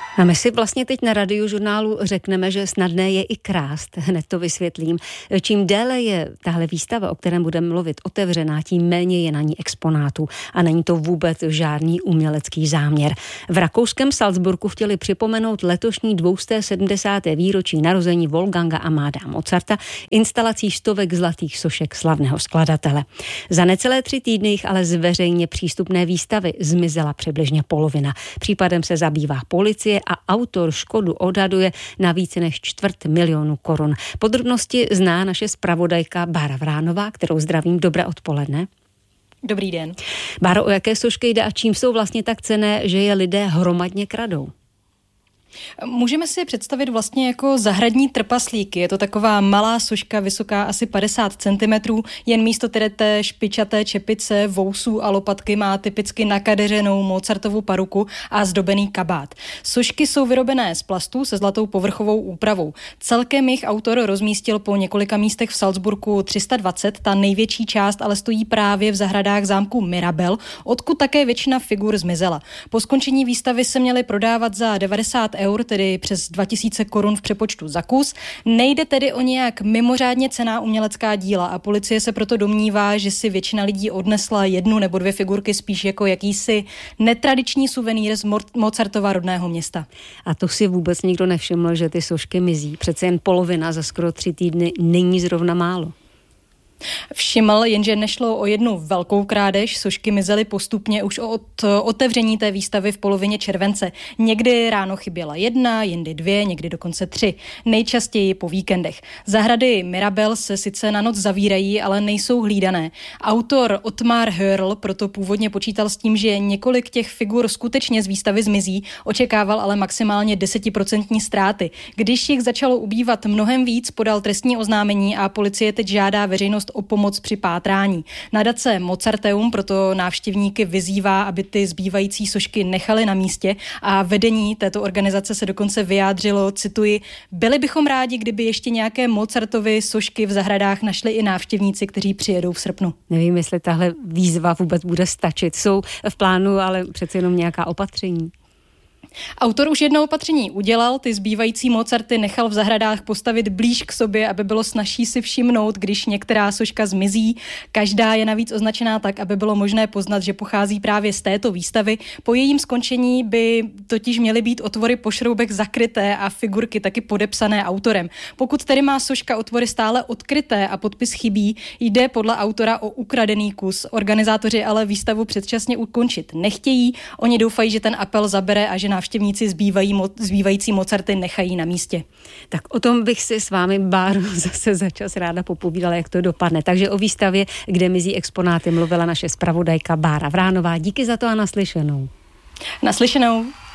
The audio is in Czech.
A my si vlastně teď na Radiožurnálu řekneme, že snadné je i krást. Hned to vysvětlím. Čím déle je tahle výstava, o kterém budeme mluvit, otevřená, tím méně je na ní exponátů. A není to vůbec žádný umělecký záměr. V rakouském Salzburgu chtěli připomenout letošní 270. výročí narození Wolfganga Amadea Mozarta instalací stovek zlatých sošek slavného skladatele. Za necelé 3 týdny jich ale z veřejně přístupné výstavy zmizela přibližně polovina. Případem se zabývá policie a autor škodu odhaduje na více než 250 000 korun. Podrobnosti zná naše zpravodajka Bára Vránová, kterou zdravím. Dobré odpoledne. Dobrý den. Báro, o jaké sošky jde a čím jsou vlastně tak cenné, že je lidé hromadně kradou? Můžeme si je představit vlastně jako zahradní trpaslíky. Je to taková malá soška, vysoká asi 50 cm, jen místo té špičaté čepice, vousů a lopatky má typicky nakadeřenou Mozartovu paruku a zdobený kabát. Sošky jsou vyrobené z plastu se zlatou povrchovou úpravou. Celkem jich autor rozmístil po několika místech v Salzburgu 320, ta největší část ale stojí právě v zahradách zámku Mirabel, odkud také většina figur zmizela. Po skončení výstavy se měly prodávat za 90 eur, tedy přes 2000 korun v přepočtu za kus. Nejde tedy o nějak mimořádně cenná umělecká díla a policie se proto domnívá, že si většina lidí odnesla 1 nebo 2 figurky spíš jako jakýsi netradiční suvenýr z Mozartova rodného města. A to si vůbec nikdo nevšiml, že ty sošky mizí. Přece jen polovina za skoro 3 týdny není zrovna málo. Všiml, jenže nešlo o jednu velkou krádež, sošky mizely postupně už od otevření té výstavy v polovině července. Někdy ráno chyběla 1, jindy 2, někdy dokonce 3. Nejčastěji po víkendech. Zahrady Mirabel se sice na noc zavírají, ale nejsou hlídané. Autor Ottmar Hörl proto původně počítal s tím, že několik těch figur skutečně z výstavy zmizí, očekával ale maximálně 10% ztráty. Když jich začalo ubývat mnohem víc, podal trestní oznámení a policie teď žádá veřejnost o pomoc při pátrání. Nadace Mozarteum proto návštěvníky vyzývá, aby ty zbývající sošky nechali na místě a vedení této organizace se dokonce vyjádřilo, cituji, byli bychom rádi, kdyby ještě nějaké Mozartovy sošky v zahradách našli i návštěvníci, kteří přijedou v srpnu. Nevím, jestli tahle výzva vůbec bude stačit. Jsou v plánu ale přece jenom nějaká opatření. Autor už jedno opatření udělal, ty zbývající Mozarty nechal v zahradách postavit blíž k sobě, aby bylo snazší si všimnout, když některá soška zmizí. Každá je navíc označená tak, aby bylo možné poznat, že pochází právě z této výstavy. Po jejím skončení by totiž měly být otvory pošroubek zakryté a figurky taky podepsané autorem. Pokud tedy má soška otvory stále odkryté a podpis chybí, jde podle autora o ukradený kus. Organizátoři ale výstavu předčasně ukončit nechtějí. Oni doufají, že ten apel zabere a že návštěvníci zbývající Mozarty nechají na místě. Tak o tom bych si s vámi, Báro, zase za čas ráda popovídala, jak to dopadne. Takže o výstavě, kde mizí exponáty, mluvila naše zpravodajka Bára Vránová. Díky za to a naslyšenou. Naslyšenou.